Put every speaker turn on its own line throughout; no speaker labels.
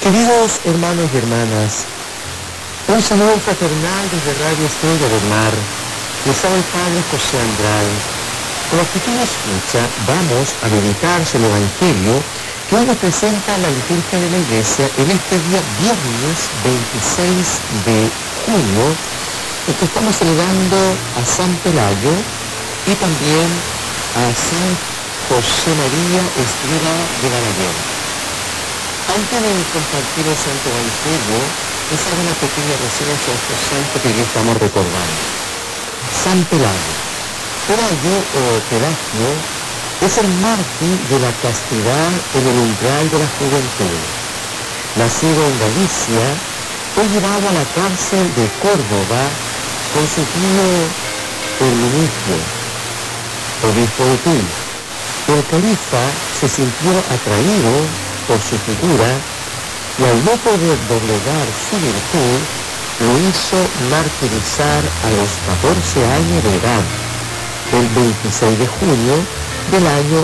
Queridos hermanos y hermanas, un saludo fraternal desde Radio Estrella del Mar. Les habla el Padre José Andrade. Con la que tú escucha, vamos a meditar sobre el Evangelio que hoy nos presenta la liturgia de la Iglesia en este día viernes 26 de junio, en que estamos celebrando a San Pelayo y también a San José María Escriba de Balaguer. Antes de compartir el Santo Evangelio, les hago una pequeña reseña sobre estos santos que hoy estamos recordando. San Pelayo. Pelayo o Pelagio es el mártir de la castidad en el umbral de la juventud. Nacido en Galicia, fue llevado a la cárcel de Córdoba con su tío Hermenegildo, obispo de Tuy. El califa se sintió atraído por su figura y al no poder doblegar su virtud, lo hizo martirizar a los 14 años de edad, el 26 de junio del año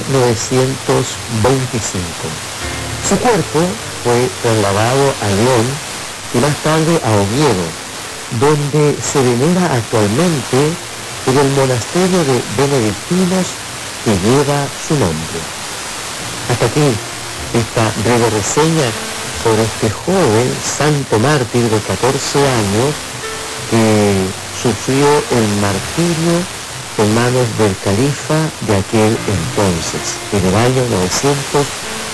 925. Su cuerpo fue trasladado a León y más tarde a Oviedo, donde se venera actualmente en el monasterio de benedictinos que lleva su nombre. Hasta aquí esta breve reseña sobre este joven santo mártir de 14 años que sufrió el martirio en manos del califa de aquel entonces, en el año 925.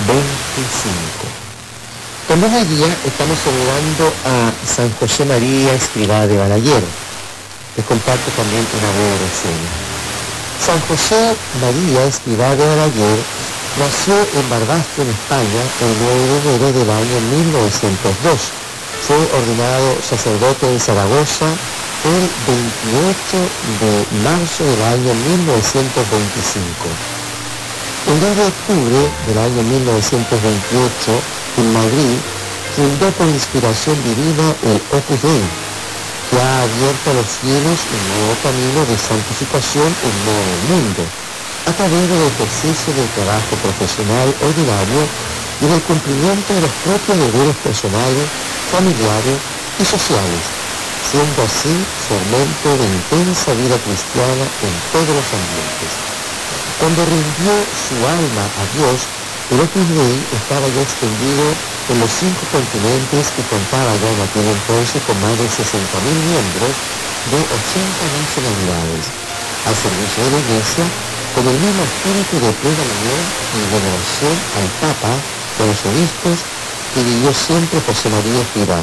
También hoy día estamos celebrando a San José María Escrivá de Balaguer. Les comparto también una breve reseña. San José María Escrivá de Balaguer nació en Barbastro, en España, el 9 de enero del año 1902. Fue ordenado sacerdote en Zaragoza el 28 de marzo del año 1925. El 2 de octubre del año 1928, en Madrid, fundó por inspiración divina el Opus Dei, que ha abierto a los cielos un nuevo camino de santificación en medio del mundo, a través del ejercicio del trabajo profesional ordinario y del cumplimiento de los propios deberes personales, familiares y sociales, siendo así fermento de intensa vida cristiana en todos los ambientes. Cuando rindió su alma a Dios, el Opus Dei estaba ya extendido en los 5 continentes y contaba ya en aquel entonces con más de 60.000 miembros de 80 nacionalidades, al servicio de la Iglesia, con el mismo espíritu de plena unión y veneración al Papa, de los obispos, que vivió siempre José María Escrivá.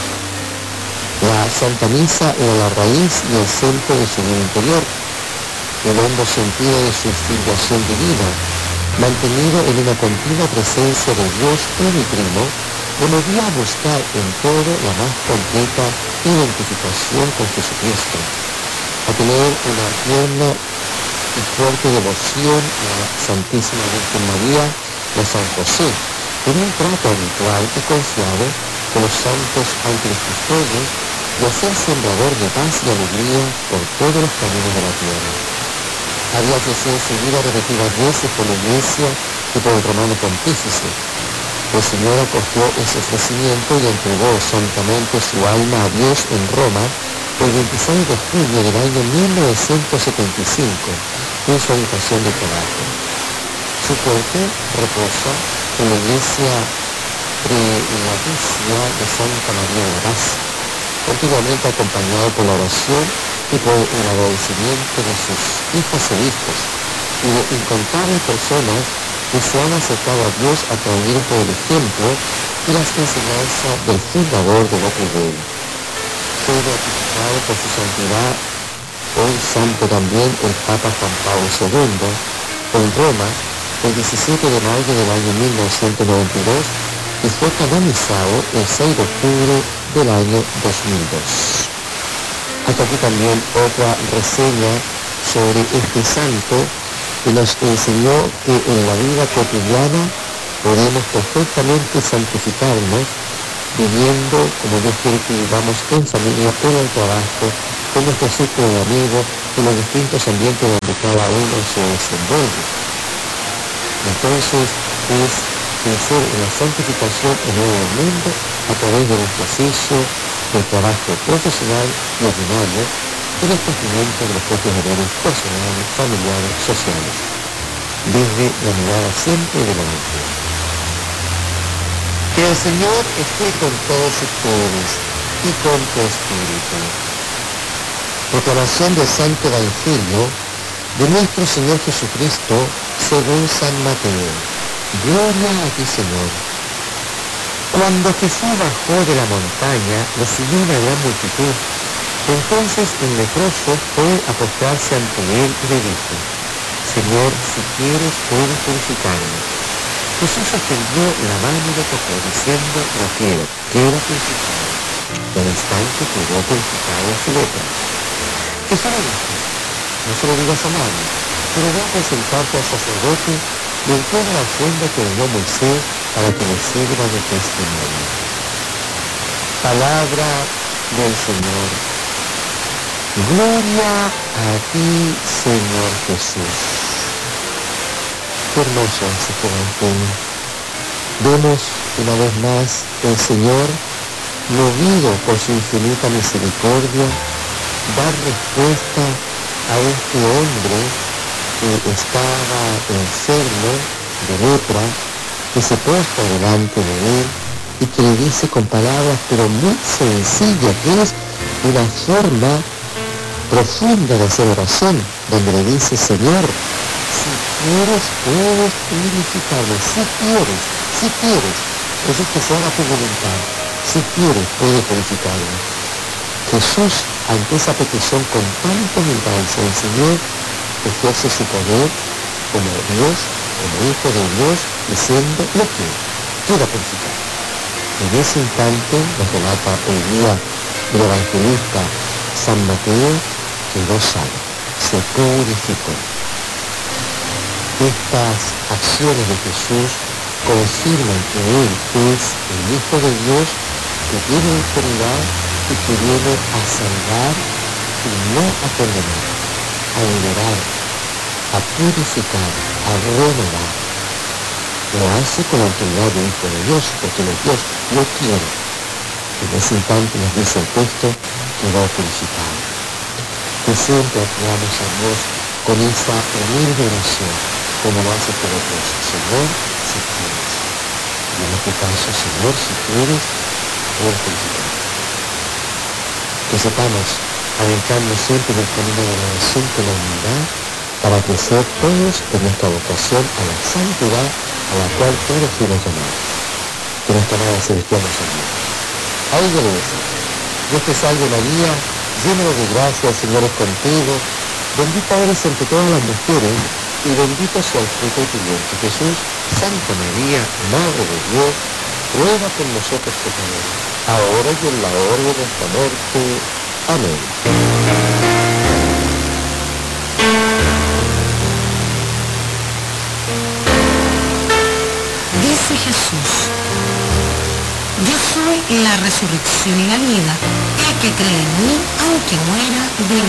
La Santa Misa era la raíz y el centro de su vida interior, el hondo sentido de su filiación divina, mantenido en una continua presencia de Dios Trino, le movía a buscar en todo la más completa identificación con Jesucristo, a tener una tierna y fuerte devoción a la Santísima Virgen María y a San José, en un trato habitual y confiado con los santos ángeles custodios y a ser sembrador de paz y alegría por todos los caminos de la tierra. Había que ser seguida repetidas veces por la Iglesia y por el romano pontífice. El Señor acogió ese ofrecimiento y entregó santamente su alma a Dios en Roma el 26 de junio del año 1975, en su habitación de trabajo. Su cuerpo reposa en la iglesia prelaticia de Santa María de la Paz, continuamente acompañado por la oración y por el agradecimiento de sus hijos e hijos y de incontables personas que se han acercado a Dios a través del ejemplo y las enseñanzas del fundador del Opus Dei. Fue beatificado por su santidad, hoy santo también, el Papa Juan Pablo II, en Roma, el 17 de mayo del año 1992, y fue canonizado el 6 de octubre del año 2002. Hasta aquí también otra reseña sobre este santo que nos enseñó que en la vida cotidiana podemos perfectamente santificarnos viviendo como Dios quiere que vivamos en familia, en el trabajo, con nuestro círculo de amigos, en los distintos ambientes donde cada uno se desenvuelve. Entonces es crecer en la santificación en el mundo a través del ejercicio del trabajo profesional y ordinario y del cumplimiento de los propios deberes personales, familiares, sociales, desde la mirada siempre de la vida. Que el Señor esté con todos ustedes y con tu espíritu. Proclamación del Santo Evangelio de nuestro Señor Jesucristo según San Mateo. Gloria a ti, Señor. Cuando Jesús bajó de la montaña, lo siguió una gran multitud. Entonces el leproso fue a postrarse ante él y le dijo: Señor, si quieres, puedes purificarme. Jesús extendió la mano y lo tocó, diciendo: No quiero purificado. Y al instante quedó purificado de su lepra. Jesús le dijo: No se lo digas a nadie, pero ve a presentarte al sacerdote y entrega la ofrenda que ordenó Moisés para que le sirva de testimonio. Palabra del Señor. Gloria a ti, Señor Jesús. Qué hermoso es este Evangelio. Vemos una vez más el Señor, movido por su infinita misericordia, dar respuesta a este hombre que estaba enfermo de lepra, que se postra delante de él y que le dice con palabras pero muy sencillas, que es una forma profunda de hacer oración, donde le dice: Señor, si quieres, puedes purificarme. Si quieres, eso es que se haga tu voluntad. Si quieres, puedes purificarme. Jesús, ante esa petición con tanta humildad del Señor, ejerce su poder como Dios, como Hijo de Dios, diciendo: lo quiero purificar. En ese instante, nos relata el día del evangelista San Mateo, quedó sano, se purificó. Estas acciones de Jesús confirman que Él es el Hijo de Dios, que tiene autoridad y que viene a salvar y no a condenar, a liberar, a purificar, a renovar. Lo hace con la autoridad del Hijo de Dios, porque Él es Dios, lo quiere. En ese instante nos dice el texto: quedó purificado. Que siempre acudamos a Dios con esa humilde oración, como lo hace este leproso: Señor, si quieres. Y en este caso: Señor, si quieres, puedes purificar. Que sepamos adentrarnos siempre en el camino de la oración con la humildad, para crecer todos en nuestra vocación a la santidad a la cual todos fuimos llamados. Que nuestra Madre Celestial nos ayude. A ella le decimos: Dios te salve María, llena de gracia, el Señor es contigo, bendita eres entre todas las mujeres, y bendito sea el fruto de tu vientre, Jesús. Santa María, Madre de Dios, ruega por nosotros pecadores, ahora y en la hora de nuestra muerte. Amén.
Dice Jesús: Yo soy la resurrección y la vida. El que cree en mí, aunque muera, vivirá.